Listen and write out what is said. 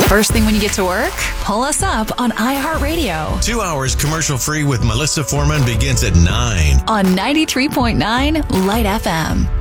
First thing when you get to work, pull us up on iHeartRadio. 2 hours commercial-free with Melissa Foreman begins at 9 on 93.9 Light FM.